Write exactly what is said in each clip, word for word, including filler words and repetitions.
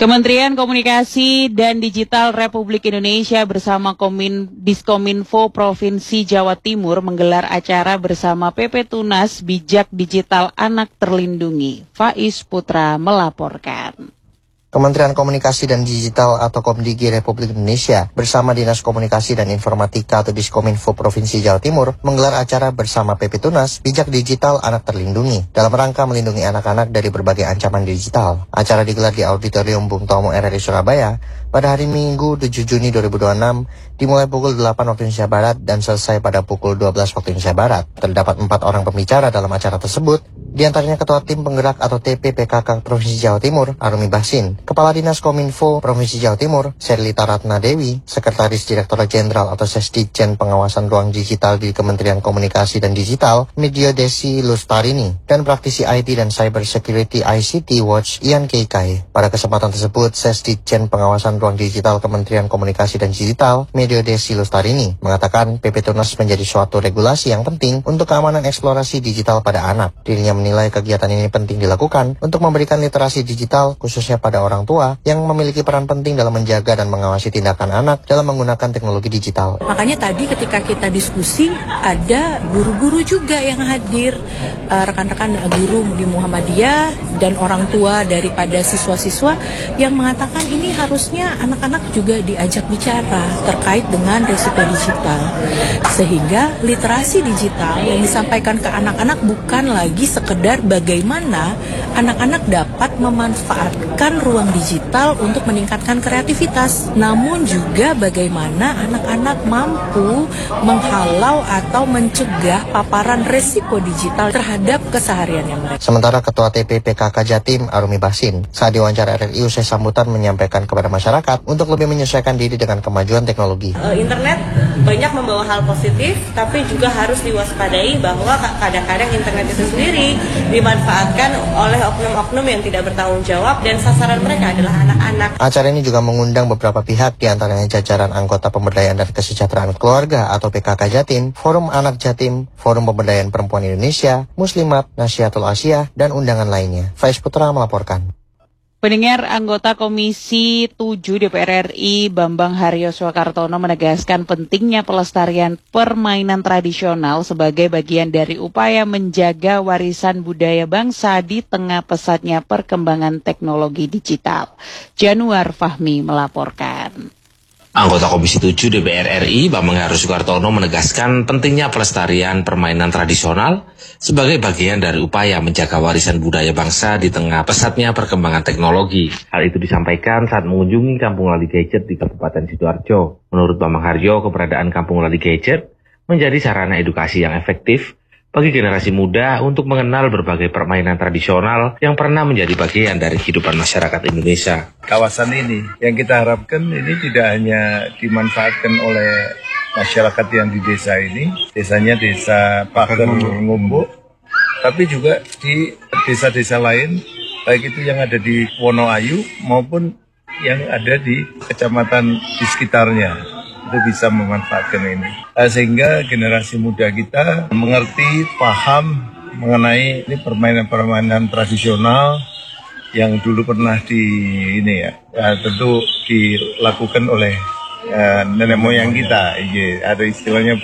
Kementerian Komunikasi dan Digital Republik Indonesia bersama Komin, Diskominfo Provinsi Jawa Timur menggelar acara bersama P P Tunas Bijak Digital Anak Terlindungi. Faiz Putra melaporkan. Kementerian Komunikasi dan Digital atau Komdigi Republik Indonesia bersama Dinas Komunikasi dan Informatika atau Diskominfo Provinsi Jawa Timur menggelar acara bersama P P Tunas Bijak Digital Anak Terlindungi dalam rangka melindungi anak-anak dari berbagai ancaman digital. Acara digelar di Auditorium Bung Tomo R R I Surabaya pada hari Minggu tujuh Juni dua ribu dua puluh enam dimulai pukul delapan waktu Indonesia Barat dan selesai pada pukul dua belas waktu Indonesia Barat. Terdapat empat orang pembicara dalam acara tersebut, di antaranya Ketua Tim Penggerak atau T P P K K Provinsi Jawa Timur, Arumi Basin, Kepala Dinas Kominfo Provinsi Jawa Timur, Serlita Ratna Dewi, Sekretaris Direktorat Jenderal atau Sesdijen Pengawasan Ruang Digital di Kementerian Komunikasi dan Digital, Medio Desi Lustarini, dan praktisi I T dan Cyber Security I C T Watch, Ian Keikai. Pada kesempatan tersebut, Sesdijen Pengawasan Ruang Digital Kementerian Komunikasi dan Digital, Medio Desi Lustarini, mengatakan P P Tunas menjadi suatu regulasi yang penting untuk keamanan eksplorasi digital pada anak. Dirinya menilai kegiatan ini penting dilakukan untuk memberikan literasi digital khususnya pada orang tua yang memiliki peran penting dalam menjaga dan mengawasi tindakan anak dalam menggunakan teknologi digital. Makanya tadi ketika kita diskusi ada guru-guru juga yang hadir, uh, rekan-rekan guru di Muhammadiyah dan orang tua daripada siswa-siswa yang mengatakan ini harusnya anak-anak juga diajak bicara terkait dengan risiko digital. Sehingga literasi digital yang disampaikan ke anak-anak bukan lagi sekedar bagaimana anak-anak dapat memanfaatkan ruang digital untuk meningkatkan kreativitas, namun juga bagaimana anak-anak mampu menghalau atau mencegah paparan risiko digital terhadap kesehariannya mereka. Sementara Ketua T P P K K Jatim, Arumi Basin, saat diwawancara R R I usai sambutan menyampaikan kepada masyarakat untuk lebih menyesuaikan diri dengan kemajuan teknologi. Internet banyak membawa hal positif, tapi juga harus diwaspadai bahwa kadang-kadang internet itu sendiri dimanfaatkan oleh oknum-oknum yang tidak bertanggung jawab dan sasaran mereka adalah anak-anak. Acara ini juga mengundang beberapa pihak, diantaranya jajaran anggota Pemberdayaan dan Kesejahteraan Keluarga atau P K K Jatim, Forum Anak Jatim, Forum Pemberdayaan Perempuan Indonesia, Muslimat, Nasyiatul Asyiyah, dan undangan lainnya. Faiz Putra melaporkan. Pendengar, anggota Komisi tujuh D P R R I Bambang Haryo Swakartono menegaskan pentingnya pelestarian permainan tradisional sebagai bagian dari upaya menjaga warisan budaya bangsa di tengah pesatnya perkembangan teknologi digital. Januar Fahmi melaporkan. Anggota Komisi tujuh D P R R I Bambang Haryo Swakartono menegaskan pentingnya pelestarian permainan tradisional sebagai bagian dari upaya menjaga warisan budaya bangsa di tengah pesatnya perkembangan teknologi. Hal itu disampaikan saat mengunjungi Kampung Lali Gadget di Kabupaten Sidoarjo. Menurut Bambang Haryo, keberadaan Kampung Lali Gadget menjadi sarana edukasi yang efektif bagi generasi muda untuk mengenal berbagai permainan tradisional yang pernah menjadi bagian dari kehidupan masyarakat Indonesia. Kawasan ini yang kita harapkan ini tidak hanya dimanfaatkan oleh masyarakat yang di desa ini, desanya desa Pager Ngumbuk, tapi juga di desa-desa lain, baik itu yang ada di Wonoayu maupun yang ada di kecamatan di sekitarnya. Itu bisa memanfaatkan ini, sehingga generasi muda kita mengerti, paham mengenai ini permainan-permainan tradisional yang dulu pernah di ini ya, ya tentu dilakukan oleh ya, nenek moyang kita. Ya, ada istilahnya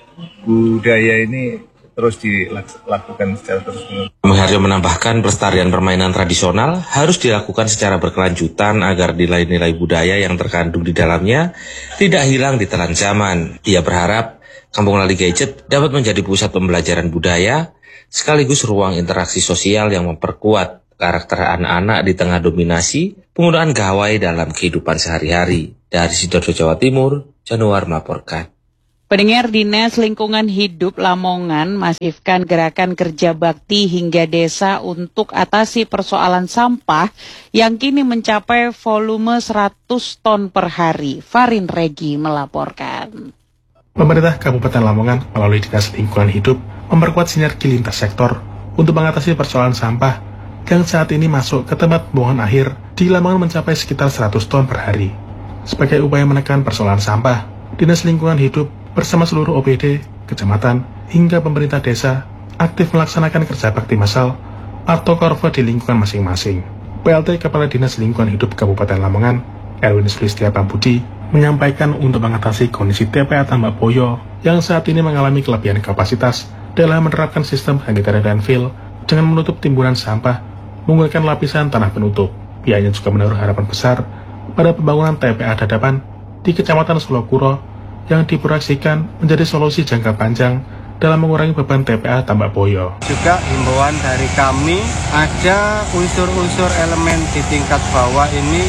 budaya ini terus dilakukan secara terus-menerus. Bambang Haryo menambahkan pelestarian permainan tradisional harus dilakukan secara berkelanjutan agar nilai-nilai budaya yang terkandung di dalamnya tidak hilang di telan zaman. Ia berharap Kampung Lali Gadget dapat menjadi pusat pembelajaran budaya sekaligus ruang interaksi sosial yang memperkuat karakter anak-anak di tengah dominasi penggunaan gawai dalam kehidupan sehari-hari. Dari Sidoarjo, Jawa Timur, Januar melaporkan. Pendengar, Dinas Lingkungan Hidup Lamongan masifkan gerakan kerja bakti hingga desa untuk atasi persoalan sampah yang kini mencapai volume seratus ton per hari. Farin Regi melaporkan. Pemerintah Kabupaten Lamongan melalui Dinas Lingkungan Hidup memperkuat sinergi lintas sektor untuk mengatasi persoalan sampah yang saat ini masuk ke tempat pembuangan akhir di Lamongan mencapai sekitar seratus ton per hari. Sebagai upaya menekan persoalan sampah, Dinas Lingkungan Hidup bersama seluruh O P D, kecamatan, hingga pemerintah desa aktif melaksanakan kerja bakti massal atau korva di lingkungan masing-masing. P L T Kepala Dinas Lingkungan Hidup Kabupaten Lamongan, Erwin Sulistia Pambudi, menyampaikan untuk mengatasi kondisi T P A Tambak Boyo yang saat ini mengalami kelebihan kapasitas dalam menerapkan sistem sanitary landfill dengan menutup timbunan sampah menggunakan lapisan tanah penutup. Pihaknya juga menaruh harapan besar pada pembangunan T P A dadapan di Kecamatan Solokuro yang diproyeksikan menjadi solusi jangka panjang dalam mengurangi beban T P A Tambak Boyo. Juga himbauan dari kami, ada unsur-unsur elemen di tingkat bawah ini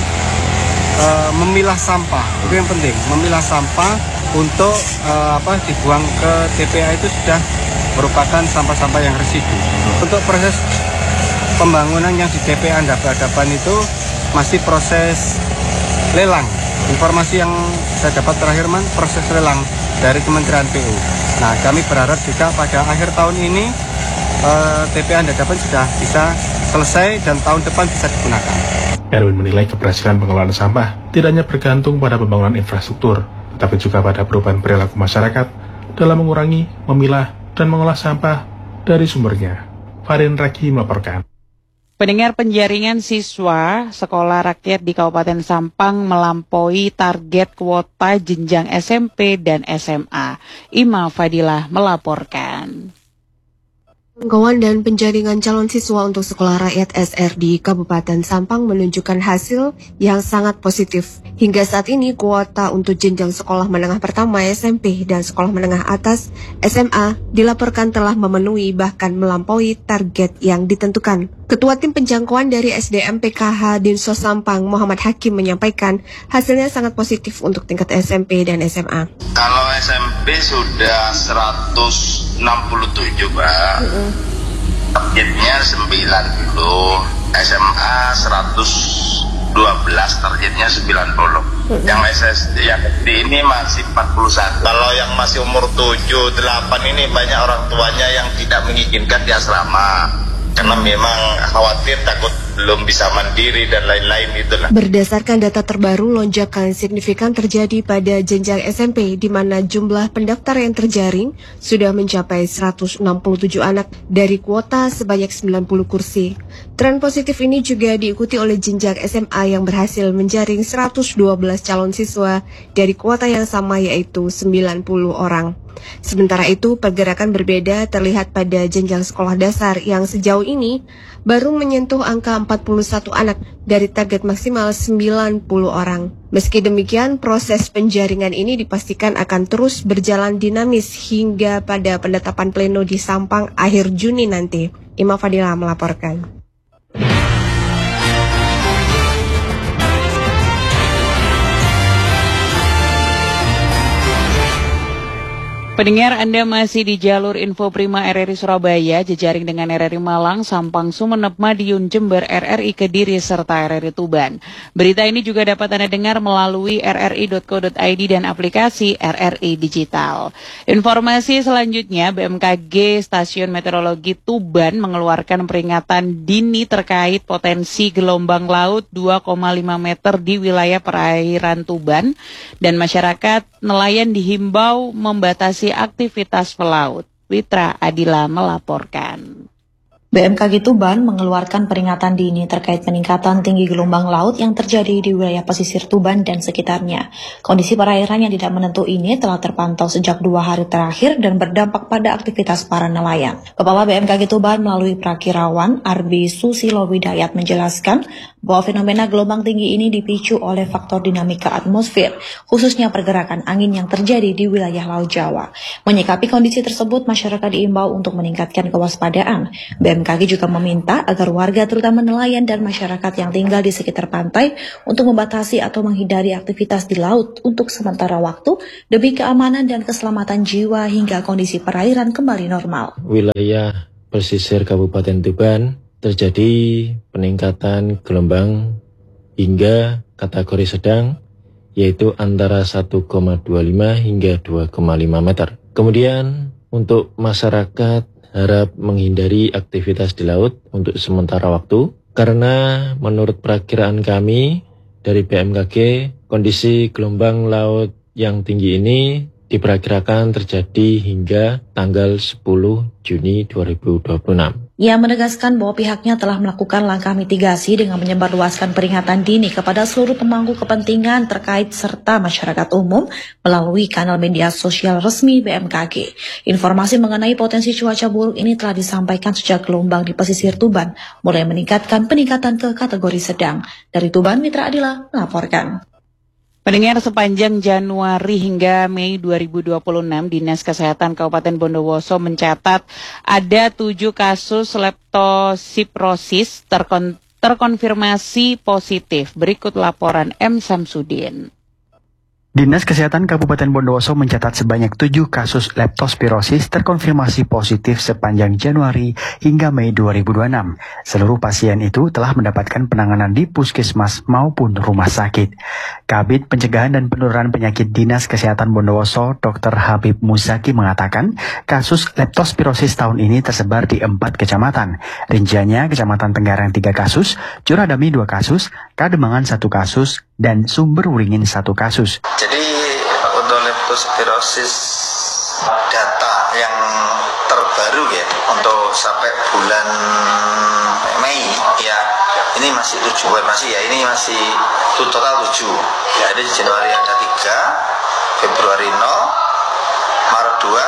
e, memilah sampah. Itu yang penting, memilah sampah untuk e, apa dibuang ke T P A itu sudah merupakan sampah-sampah yang residu. Untuk proses pembangunan yang di T P A dadapan itu masih proses lelang. Informasi yang saya dapat terakhir man, proses lelang dari Kementerian P U. Nah, kami berharap juga pada akhir tahun ini eh, T P A dadapan sudah bisa selesai dan tahun depan bisa digunakan. Erwin menilai keberhasilan pengelolaan sampah tidak hanya bergantung pada pembangunan infrastruktur, tetapi juga pada perubahan perilaku masyarakat dalam mengurangi, memilah, dan mengolah sampah dari sumbernya. Farin Raki melaporkan. Pendengar, penjaringan siswa sekolah rakyat di Kabupaten Sampang melampaui target kuota jenjang S M P dan S M A. Ima Fadilah melaporkan. Penggawan dan penjaringan calon siswa untuk sekolah rakyat S R di Kabupaten Sampang menunjukkan hasil yang sangat positif. Hingga saat ini kuota untuk jenjang sekolah menengah pertama S M P dan sekolah menengah atas S M A dilaporkan telah memenuhi bahkan melampaui target yang ditentukan. Ketua Tim Penjangkauan dari S D M P K H Dinsos Sampang Muhammad Hakim menyampaikan hasilnya sangat positif untuk tingkat S M P dan S M A. Kalau S M P sudah seratus enam puluh tujuh, Pak. Uh-uh. Targetnya sembilan puluh. S M A seratus dua belas, targetnya sembilan puluh. Uh-uh. Yang S S D yang di ini masih empat puluh satu. Kalau yang masih umur tujuh, delapan ini banyak orang tuanya yang tidak mengizinkan di asrama. Karena memang khawatir, takut belum bisa mandiri dan lain-lain itulah. Berdasarkan data terbaru, lonjakan signifikan terjadi pada jenjang S M P di mana jumlah pendaftar yang terjaring sudah mencapai seratus enam puluh tujuh anak dari kuota sebanyak sembilan puluh kursi. Tren positif ini juga diikuti oleh jenjang S M A yang berhasil menjaring seratus dua belas calon siswa dari kuota yang sama yaitu sembilan puluh orang. Sementara itu, pergerakan berbeda terlihat pada jenjang sekolah dasar yang sejauh ini baru menyentuh angka empat puluh satu anak dari target maksimal sembilan puluh orang. Meski demikian, proses penjaringan ini dipastikan akan terus berjalan dinamis hingga pada penetapan pleno di Sampang akhir Juni nanti. Ima Fadila melaporkan. Pendengar, Anda masih di jalur Info Prima R R I Surabaya, jejaring dengan R R I Malang, Sampang, Sumeneb, Madiun, Jember, R R I Kediri, serta R R I Tuban. Berita ini juga dapat Anda dengar melalui r r i dot co dot i d dan aplikasi R R I Digital. Informasi selanjutnya, B M K G Stasiun Meteorologi Tuban mengeluarkan peringatan dini terkait potensi gelombang laut dua koma lima meter di wilayah perairan Tuban, dan masyarakat nelayan dihimbau membatasi aktivitas pelaut. Witra Adila melaporkan. B M K G Tuban mengeluarkan peringatan dini terkait peningkatan tinggi gelombang laut yang terjadi di wilayah pesisir Tuban dan sekitarnya. Kondisi perairan yang tidak menentu ini telah terpantau sejak dua hari terakhir dan berdampak pada aktivitas para nelayan. Kepala B M K G Tuban melalui Prakirawan Arbi Susilo Widayat menjelaskan bahwa fenomena gelombang tinggi ini dipicu oleh faktor dinamika atmosfer, khususnya pergerakan angin yang terjadi di wilayah Laut Jawa. Menyikapi kondisi tersebut, masyarakat diimbau untuk meningkatkan kewaspadaan. B M K G juga meminta agar warga terutama nelayan dan masyarakat yang tinggal di sekitar pantai untuk membatasi atau menghindari aktivitas di laut untuk sementara waktu demi keamanan dan keselamatan jiwa hingga kondisi perairan kembali normal. Wilayah pesisir Kabupaten Tuban terjadi peningkatan gelombang hingga kategori sedang, yaitu antara satu koma dua lima hingga dua koma lima meter. Kemudian untuk masyarakat harap menghindari aktivitas di laut untuk sementara waktu, karena menurut perakiraan kami dari B M K G, kondisi gelombang laut yang tinggi ini diperkirakan terjadi hingga tanggal sepuluh Juni dua ribu dua puluh enam. Ia menegaskan bahwa pihaknya telah melakukan langkah mitigasi dengan menyebarluaskan peringatan dini kepada seluruh pemangku kepentingan terkait serta masyarakat umum melalui kanal media sosial resmi B M K G. Informasi mengenai potensi cuaca buruk ini telah disampaikan sejak gelombang di pesisir Tuban mulai meningkatkan peningkatan ke kategori sedang. Dari Tuban, Mitra Adila melaporkan. Pendengar, sepanjang Januari hingga Mei dua ribu dua puluh enam, Dinas Kesehatan Kabupaten Bondowoso mencatat ada tujuh kasus leptosiprosis terkon terkonfirmasi positif. Berikut laporan M. Samsudin. Dinas Kesehatan Kabupaten Bondowoso mencatat sebanyak tujuh kasus leptospirosis terkonfirmasi positif sepanjang Januari hingga Mei dua ribu dua puluh enam. Seluruh pasien itu telah mendapatkan penanganan di puskesmas maupun rumah sakit. Kabid Pencegahan dan Penularan Penyakit Dinas Kesehatan Bondowoso, Dokter Habib Muzaki mengatakan kasus leptospirosis tahun ini tersebar di empat kecamatan. Rinciannya Kecamatan Tenggarang tiga kasus, Curadami dua kasus, Kademangan satu kasus, dan Sumber Wuringin satu kasus. Jadi untuk leptospirosis data yang terbaru ya untuk sampai bulan Mei ya ini masih tujuh masih ya ini masih total tujuh. Jadi Januari ada tiga, Februari nol, Maret dua,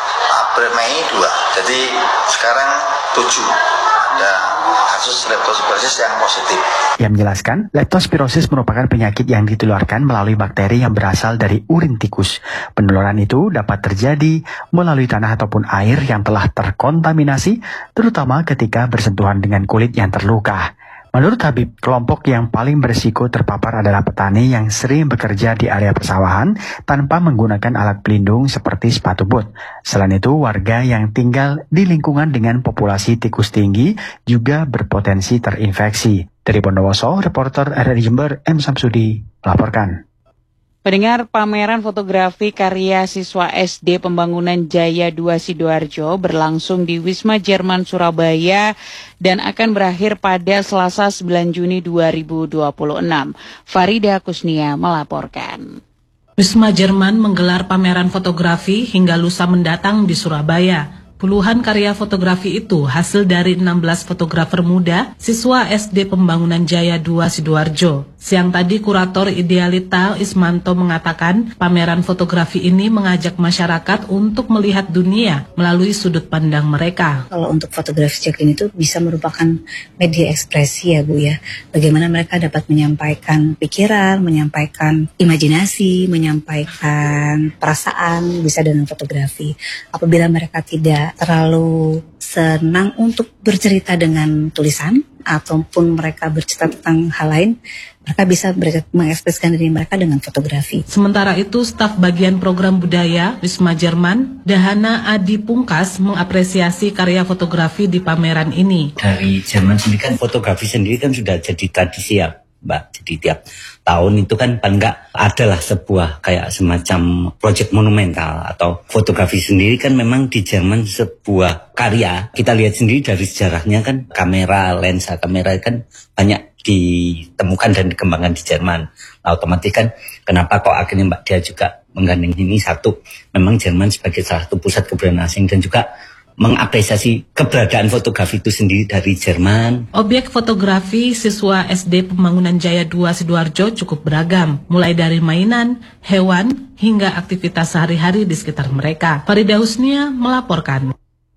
April Mei dua. Jadi sekarang tujuh. Ada kasus leptospirosis yang positif. Ia menjelaskan, leptospirosis merupakan penyakit yang ditularkan melalui bakteri yang berasal dari urin tikus. Penularan itu dapat terjadi melalui tanah ataupun air yang telah terkontaminasi, terutama ketika bersentuhan dengan kulit yang terluka. Menurut Habib, kelompok yang paling berisiko terpapar adalah petani yang sering bekerja di area persawahan tanpa menggunakan alat pelindung seperti sepatu bot. Selain itu, warga yang tinggal di lingkungan dengan populasi tikus tinggi juga berpotensi terinfeksi. Dari Bondowoso, reporter R R I Jember M. Samsudi melaporkan. Pendengar, pameran fotografi karya siswa S D Pembangunan Jaya dua Sidoarjo berlangsung di Wisma Jerman Surabaya dan akan berakhir pada Selasa sembilan Juni dua ribu dua puluh enam. Farida Kusnia melaporkan. Wisma Jerman menggelar pameran fotografi hingga lusa mendatang di Surabaya. Puluhan karya fotografi itu hasil dari enam belas fotografer muda siswa S D Pembangunan Jaya dua Sidoarjo. Siang tadi kurator Idealita Ismanto mengatakan pameran fotografi ini mengajak masyarakat untuk melihat dunia melalui sudut pandang mereka. Kalau untuk fotografi cekin itu bisa merupakan media ekspresi ya Bu ya. Bagaimana mereka dapat menyampaikan pikiran, menyampaikan imajinasi, menyampaikan perasaan bisa dengan fotografi. Apabila mereka tidak terlalu senang untuk bercerita dengan tulisan ataupun mereka bercerita tentang hal lain, mereka bisa mengekspresikan diri mereka dengan fotografi. Sementara itu, staf bagian program budaya Wisma Jerman, Dahana Adi Pungkas, mengapresiasi karya fotografi di pameran ini. Dari Jerman sendiri kan fotografi sendiri kan sudah jadi tradisi ya, Mbak. Jadi tiap tahun itu kan paling nggak adalah sebuah kayak semacam proyek monumental atau fotografi sendiri kan memang di Jerman sebuah karya. Kita lihat sendiri dari sejarahnya kan kamera, lensa kamera kan banyak ditemukan dan dikembangkan di Jerman. Nah, otomatis kan kenapa kok akhirnya Mbak Dia juga menggandeng ini satu. Memang Jerman sebagai salah satu pusat kebudayaan asing dan juga mengapresiasi keberadaan fotografi itu sendiri dari Jerman. Objek fotografi siswa S D Pembangunan Jaya dua Sidoarjo cukup beragam, mulai dari mainan, hewan, hingga aktivitas sehari-hari di sekitar mereka. Farida Husnia melaporkan.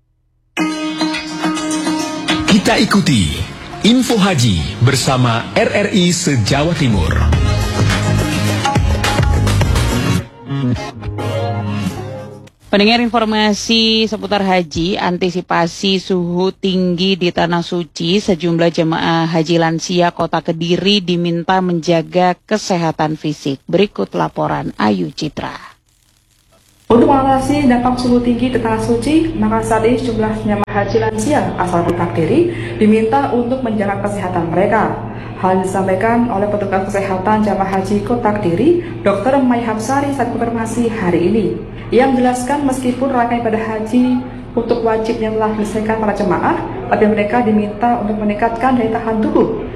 Kita ikuti Info Haji bersama R R I se-Jawa Timur. Pendengar, informasi seputar haji, antisipasi suhu tinggi di Tanah Suci, sejumlah jemaah haji lansia Kota Kediri diminta menjaga kesehatan fisik. Berikut laporan Ayu Citra. Untuk mengatasi dampak suhu tinggi di Tanah Suci, maka saat ini sejumlah jemaah haji lansia asal Kota Kediri diminta untuk menjaga kesehatan mereka. Hal yang disampaikan oleh petugas kesehatan jemaah haji Kota Kediri, Dokter Mai Hapsari saat konfirmasi hari ini. Ia menjelaskan meskipun rangkaian ibadah haji untuk wajib yang telah diselesaikan para jemaah, tapi mereka diminta untuk meningkatkan daya tahan tubuh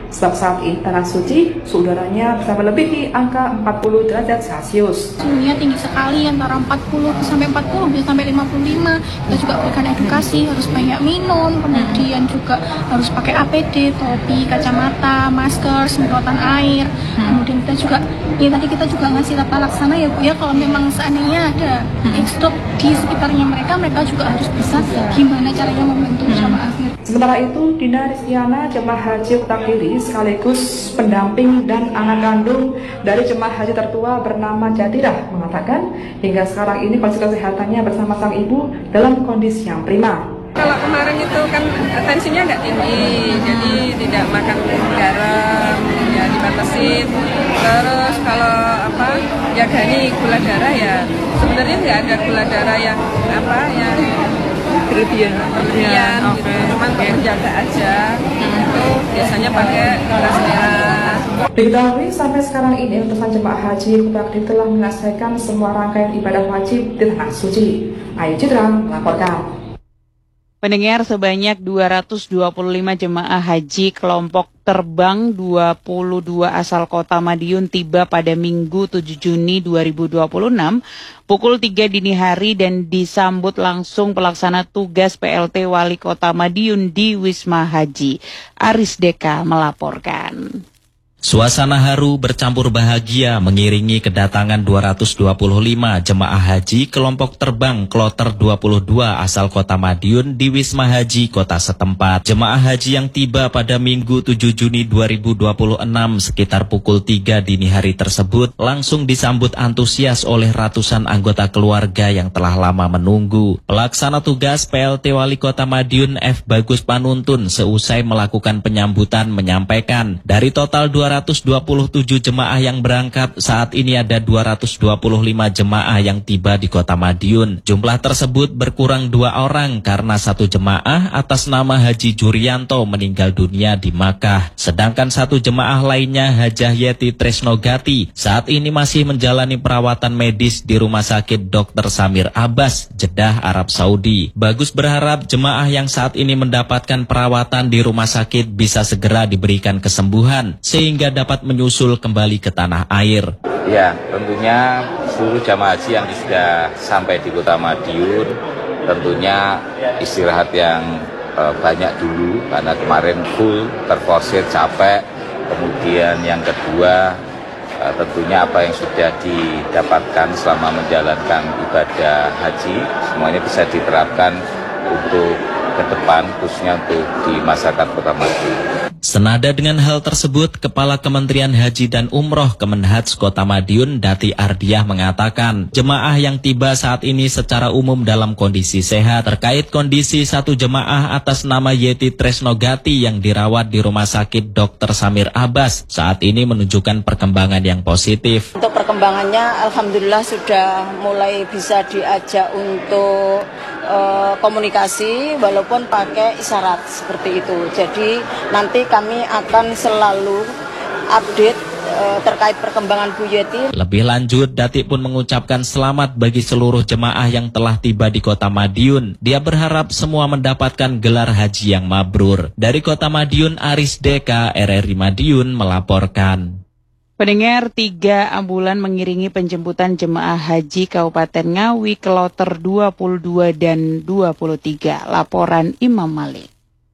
Sebab saat ini Tanah Suci suhu udaranya bisa melebihi angka empat puluh derajat Celcius. Suhunya tinggi sekali, antara empat puluh sampai empat puluh, bisa sampai lima puluh lima. Kita juga berikan edukasi, harus banyak minum, kemudian juga harus pakai A P D, topi, kacamata, masker, semprotan air. Kemudian kita juga, ya tadi kita juga ngasih tata laksana ya Bu ya, kalau memang seandainya ada stop di sekitarnya mereka, mereka juga harus bisa gimana caranya membantu jamaah akhir. Sementara itu, Dina Rizkiana, jemaah haji Kota Kediri sekaligus pendamping dan anak kandung dari jemaah haji tertua bernama Jatirah mengatakan hingga sekarang ini kondisi kesehatannya bersama sang ibu dalam kondisi yang prima. Kalau kemarin itu kan tensinya nggak tinggi, jadi tidak makan garam, ya dibatasin. Terus kalau apa, ya Dani gula darah ya sebenarnya nggak ada gula darah yang apa ya berlebihan, berlebihan gitu. Okay. Cuman untuk menjaga aja, itu biasanya pakai beras merah. Diketahui sampai sekarang ini ratusan jemaah haji Kota Kediri telah menyelesaikan semua rangkaian ibadah wajib di Tanah Suci. Ayu Citra melaporkan. Pendengar, sebanyak dua ratus dua puluh lima jemaah haji kelompok terbang dua puluh dua asal Kota Madiun tiba pada Minggu tujuh Juni dua ribu dua puluh enam pukul tiga dini hari dan disambut langsung pelaksana tugas P L T Wali Kota Madiun di Wisma Haji. Aris Deka melaporkan. Suasana haru bercampur bahagia mengiringi kedatangan dua ratus dua puluh lima jemaah haji kelompok terbang Kloter dua puluh dua asal Kota Madiun di Wisma Haji kota setempat. Jemaah haji yang tiba pada Minggu tujuh Juni dua ribu dua puluh enam sekitar pukul tiga dini hari tersebut langsung disambut antusias oleh ratusan anggota keluarga yang telah lama menunggu. Pelaksana tugas P L T Wali Kota Madiun F. Bagus Panuntun seusai melakukan penyambutan menyampaikan dari total dua ratus dua puluh tujuh jemaah yang berangkat, saat ini ada dua ratus dua puluh lima jemaah yang tiba di Kota Madiun. Jumlah tersebut berkurang dua orang karena satu jemaah atas nama Haji Jurianto meninggal dunia di Makkah. Sedangkan satu jemaah lainnya Hajah Yeti Tresnogati saat ini masih menjalani perawatan medis di Rumah Sakit Dokter Samir Abbas, Jeddah, Arab Saudi. Bagus berharap jemaah yang saat ini mendapatkan perawatan di rumah sakit bisa segera diberikan kesembuhan sehingga dapat menyusul kembali ke tanah air. Ya, tentunya seluruh jamaah haji yang sudah sampai di Kota Madiun tentunya istirahat yang uh, banyak dulu karena kemarin full, terforsir, capek. Kemudian yang kedua uh, tentunya apa yang sudah didapatkan selama menjalankan ibadah haji semuanya bisa diterapkan untuk ke depan khususnya untuk di masyarakat Kota Madiun. Senada dengan hal tersebut, Kepala Kementerian Haji dan Umroh Kemenhaj Kota Madiun Dati Ardiah mengatakan jemaah yang tiba saat ini secara umum dalam kondisi sehat. Terkait kondisi satu jemaah atas nama Yeti Tresnogati yang dirawat di Rumah Sakit Dokter Samir Abbas saat ini menunjukkan perkembangan yang positif. Untuk perkembangannya alhamdulillah sudah mulai bisa diajak untuk uh, komunikasi walaupun pakai isyarat seperti itu. Jadi nanti kami akan selalu update uh, terkait perkembangan Bu Yeti. Lebih lanjut, Dati pun mengucapkan selamat bagi seluruh jemaah yang telah tiba di Kota Madiun. Dia berharap semua mendapatkan gelar haji yang mabrur. Dari Kota Madiun, Aris Deka, R R I Madiun melaporkan. Pendengar, tiga ambulan mengiringi penjemputan jemaah haji Kabupaten Ngawi Kloter dua puluh dua dan dua puluh tiga. Laporan Imam Malik.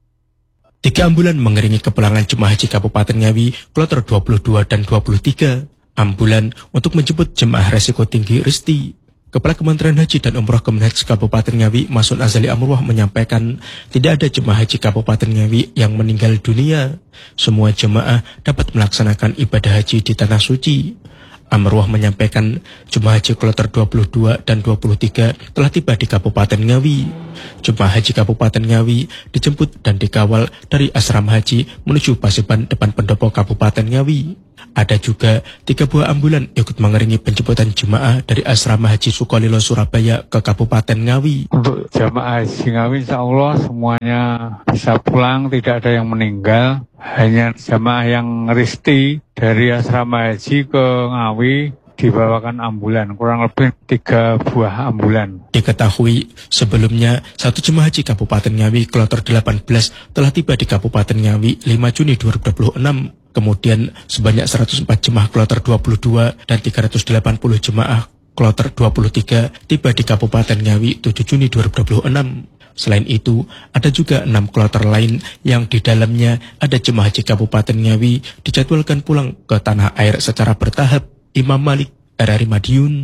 Tiga ambulan mengiringi kepulangan jemaah haji Kabupaten Ngawi Kloter dua puluh dua dan dua puluh tiga. Ambulan untuk menjemput jemaah resiko tinggi Risti. Kepala Kementerian Haji dan Umroh Kemenhaj Kabupaten Ngawi Masun Azali Amrullah menyampaikan tidak ada jemaah haji Kabupaten Ngawi yang meninggal dunia. Semua jemaah dapat melaksanakan ibadah haji di Tanah Suci. Amrullah menyampaikan jemaah haji Kloter dua puluh dua dan dua puluh tiga telah tiba di Kabupaten Ngawi. Jemaah haji Kabupaten Ngawi dijemput dan dikawal dari asrama haji menuju Paseban depan pendopo Kabupaten Ngawi. Ada juga tiga buah ambulan ikut mengiringi penjemputan jemaah dari asrama haji Sukolilo Surabaya ke Kabupaten Ngawi. Untuk jemaah haji Ngawi insya Allah semuanya bisa pulang, tidak ada yang meninggal. Hanya jemaah yang risti dari asrama haji ke Ngawi dibawakan ambulan, kurang lebih tiga buah ambulan. Diketahui sebelumnya satu jemaah haji Kabupaten Ngawi kloter delapan belas telah tiba di Kabupaten Ngawi lima Juni dua ribu dua puluh enam. Kemudian sebanyak seratus empat jemaah kloter dua puluh dua dan tiga ratus delapan puluh jemaah kloter dua puluh tiga tiba di Kabupaten Ngawi tujuh Juni dua ribu dua puluh enam. Selain itu, ada juga enam kloter lain yang di dalamnya ada jemaah haji Kabupaten Ngawi dijadwalkan pulang ke tanah air secara bertahap. Imam Malik, R R I Madiun.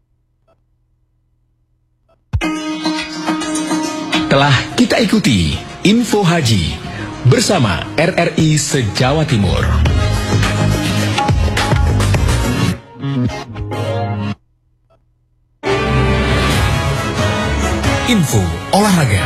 Telah kita ikuti Info Haji bersama R R I se-Jawa Timur. Info olahraga.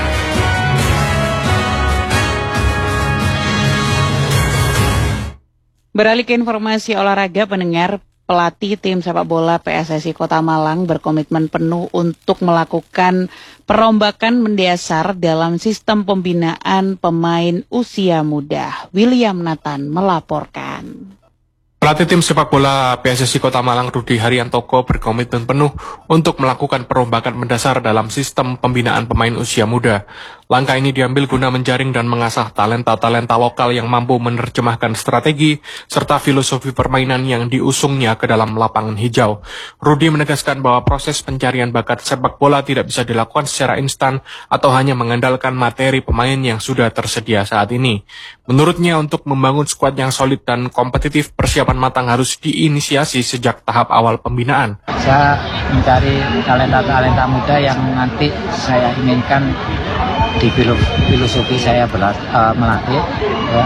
Beralih ke informasi olahraga, pendengar. Pelatih tim sepak bola P S S I Kota Malang berkomitmen penuh untuk melakukan perombakan mendasar dalam sistem pembinaan pemain usia muda. William Nathan melaporkan. Pelatih tim sepak bola P S S I Kota Malang Rudi Haryantoko berkomitmen penuh untuk melakukan perombakan mendasar dalam sistem pembinaan pemain usia muda. Langkah ini diambil guna menjaring dan mengasah talenta-talenta lokal yang mampu menerjemahkan strategi serta filosofi permainan yang diusungnya ke dalam lapangan hijau. Rudi menegaskan bahwa proses pencarian bakat sepak bola tidak bisa dilakukan secara instan atau hanya mengandalkan materi pemain yang sudah tersedia saat ini. Menurutnya, untuk membangun skuad yang solid dan kompetitif, persiapan matang harus diinisiasi sejak tahap awal pembinaan. Saya mencari talenta-talenta muda yang nanti saya inginkan di filosofi saya berat, uh, melatih, ya.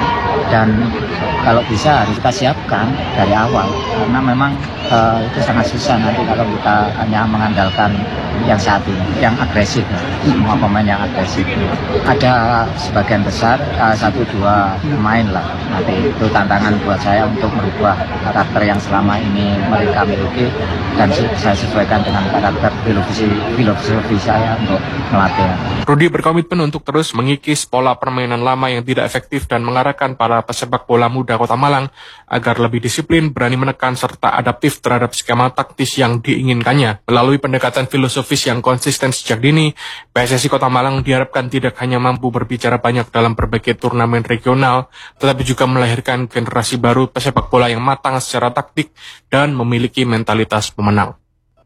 Dan kalau bisa harus kita siapkan dari awal, karena memang uh, itu sangat susah nanti kalau kita hanya mengandalkan yang saat ini, yang agresif, ya. Semua pemain yang agresif. Ada sebagian besar, uh, satu dua pemain lah, nanti itu tantangan buat saya untuk merubah karakter yang selama ini mereka miliki dan saya sesuaikan dengan karakter filosofi, filosofi saya untuk melatih. Rudi berkomitmen untuk terus mengikis pola permainan lama yang tidak efektif dan mengarahkan para pesepak bola muda Kota Malang agar lebih disiplin, berani menekan, serta adaptif terhadap skema taktis yang diinginkannya. Melalui pendekatan filosofis yang konsisten sejak dini, P S S I Kota Malang diharapkan tidak hanya mampu berbicara banyak dalam berbagai turnamen regional, tetapi juga melahirkan generasi baru pesepak bola yang matang secara taktik dan memiliki mentalitas pemenang.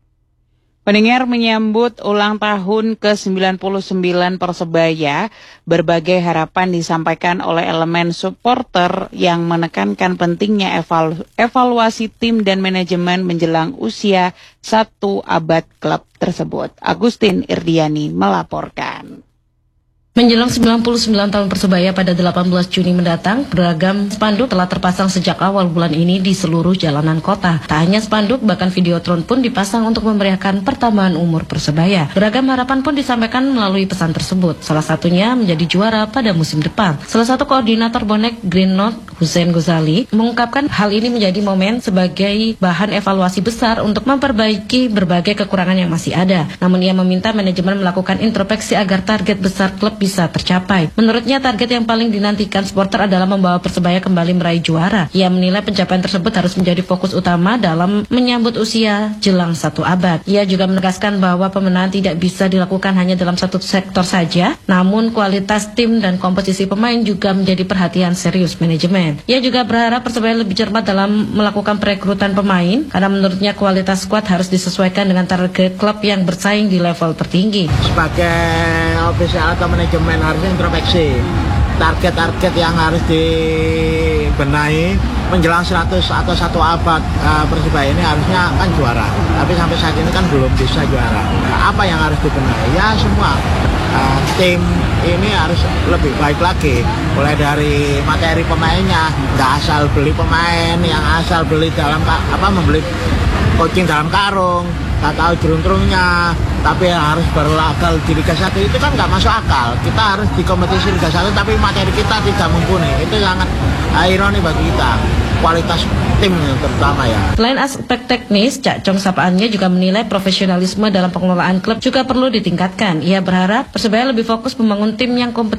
Pendengar, menyambut ulang tahun ke sembilan puluh sembilan Persebaya, berbagai harapan disampaikan oleh elemen supporter yang menekankan pentingnya evalu- evaluasi tim dan manajemen menjelang usia satu abad klub tersebut. Agustin Irdiani melaporkan. Menjelang sembilan puluh sembilan tahun Persebaya pada delapan belas Juni mendatang, beragam spanduk telah terpasang sejak awal bulan ini di seluruh jalanan kota. Tak hanya spanduk, bahkan videotron pun dipasang untuk memeriahkan pertambahan umur Persebaya. Beragam harapan pun disampaikan melalui pesan tersebut. Salah satunya menjadi juara pada musim depan. Salah satu koordinator bonek Green Note, Hussein Gozali, mengungkapkan hal ini menjadi momen sebagai bahan evaluasi besar untuk memperbaiki berbagai kekurangan yang masih ada. Namun ia meminta manajemen melakukan introspeksi agar target besar klub bisa tercapai. Menurutnya, target yang paling dinantikan supporter adalah membawa Persebaya kembali meraih juara. Ia menilai pencapaian tersebut harus menjadi fokus utama dalam menyambut usia jelang satu abad. Ia juga menegaskan bahwa pemenahan tidak bisa dilakukan hanya dalam satu sektor saja, namun kualitas tim dan komposisi pemain juga menjadi perhatian serius manajemen. Ia juga berharap Persebaya lebih cermat dalam melakukan perekrutan pemain, karena menurutnya kualitas skuad harus disesuaikan dengan target klub yang bersaing di level tertinggi. Sebagai ofisial atau manajemen harusnya introspeksi target-target yang harus dibenahi menjelang seratus atau satu abad. uh, Persebaya ini harusnya kan juara, tapi sampai saat ini kan belum bisa juara. Apa yang harus dibenahi? Ya semua uh, tim ini harus lebih baik lagi, mulai dari materi pemainnya, nggak asal beli pemain yang asal beli dalam apa membeli coaching dalam karung, tak tahu jerung-jerungnya, tapi harus berlaga di Liga satu itu kan nggak masuk akal. Kita harus di kompetisi Liga satu tapi materi kita tidak mumpuni. Itu sangat ironi bagi kita, kualitas tim terutama ya. Selain aspek teknis, Cak Cong sapaannya juga menilai profesionalisme dalam pengelolaan klub juga perlu ditingkatkan. Ia berharap Persebaya lebih fokus membangun tim yang kompetitif